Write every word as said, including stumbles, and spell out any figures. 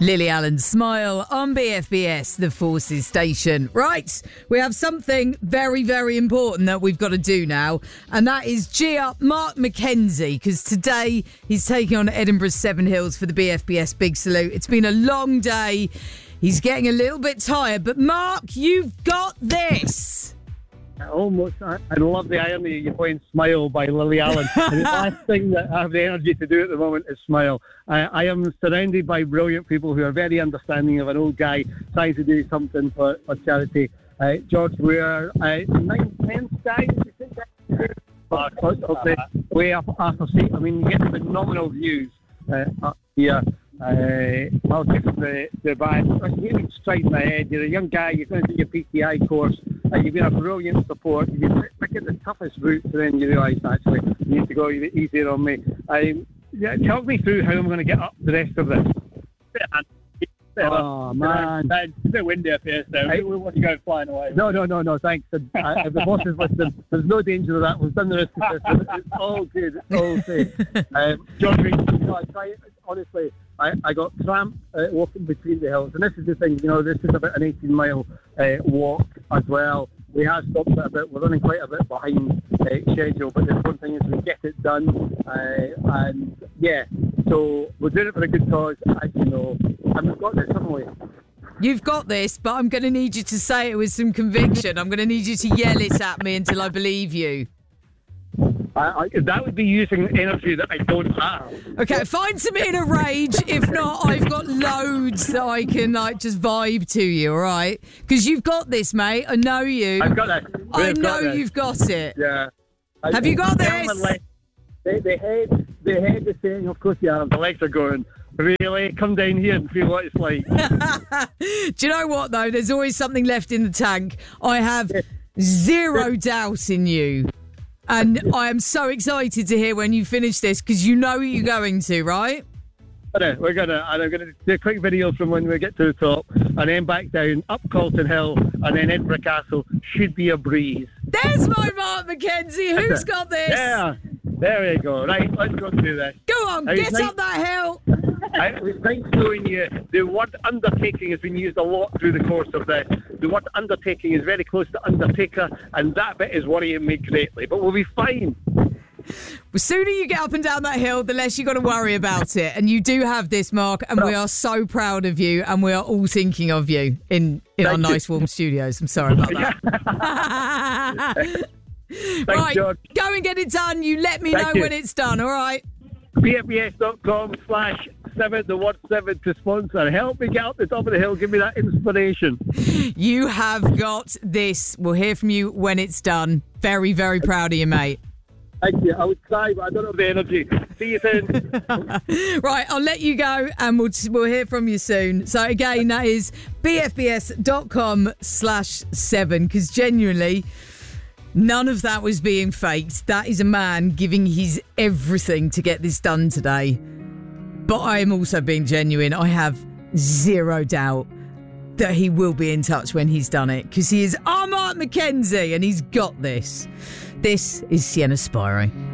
Lily Allen Smile on B F B S, the Forces Station. Right, we have something very, very important that we've got to do now, and that is G up Mark McKenzie, because today he's taking on Edinburgh's Seven Hills for the B F B S Big Salute. It's been a long day. He's getting a little bit tired, but Mark, you've got this. Almost, I, I love the irony you're playing Smile by Lily Allen. And the last thing that I have the energy to do at the moment is smile. I, I am surrounded by brilliant people who are very understanding of an old guy trying to do something for, for charity. Uh, George, we are uh, nine, ten guys, you think that's of the way up Arthur Seat. I mean, you get phenomenal views uh, up here. Uh, I'll give the, the back. I'm hearing straight in my head. You're a young guy, you're going to do your P T I course. Uh, you've been a brilliant support. You've been picking the toughest route, and then you realise, actually, you need to go easier on me. Um, yeah, talk me through how I'm going to get up the rest of this. Oh, man. It's a bit windy up here, so we want to go flying away. No, no, no, no, thanks. And, uh, if the boss is listening, there's no danger of that. We've done the risk assessment. It's all good. It's all safe. Um, George, you know, I try, honestly, I, I got cramped uh, walking between the hills. And this is the thing, you know, this is about an eighteen-mile uh, walk as well. We have stopped it a bit. We're running quite a bit behind uh, schedule, but the important thing is we get it done. Uh, and, yeah, so we're doing it for a good cause, as you know. And we've got this, haven't we? You've got this, but I'm going to need you to say it with some conviction. I'm going to need you to yell it at me until I believe you. I, I, that would be using energy that I don't have. Okay, find some inner rage. If not, I've got loads that I can like just vibe to you, all right? Because you've got this, mate. I know you. I've got that. I know got you've got it. Yeah. I, have you got this? The, the head, the head is saying, of course you have. The legs are going, really? Come down here and feel what it's like. Do you know what, though? There's always something left in the tank. I have zero doubt in you. And I am so excited to hear when you finish this, because you know you're going to, right? We're going to, and I'm going to do a quick video from when we get to the top, and then back down, up Calton Hill, and then Edinburgh Castle. Should be a breeze. There's my Mark McKenzie. Who's got this? Yeah, there we go. Right, let's go through this. Go on, I get nice, up that hill. I, it was nice knowing you. The word undertaking has been used a lot through the course of this. The word undertaking is very close to undertaker, and that bit is worrying me greatly, but we'll be fine. The sooner you get up and down that hill, the less you've got to worry about it. And you do have this, Mark, and we are so proud of you, and we are all thinking of you in, in our nice warm studios. I'm sorry about that. Thanks, right, George. Go and get it done. You let me Thank know you. when it's done, all right? B F B S dot com slash seven, the word seven to sponsor. Help me get up the top of the hill. Give me that inspiration. You have got this. We'll hear from you when it's done. Very, very proud of you, mate. Thank you. I would cry, but I don't have the energy. See you soon. Right, I'll let you go, and we'll we'll hear from you soon. So again, that is B F B S dot com slash seven, because genuinely, none of that was being faked. That is a man giving his everything to get this done today. But I am also being genuine. I have zero doubt that he will be in touch when he's done it, because he is our Mark McKenzie, and he's got this. This is Sienna Spiro.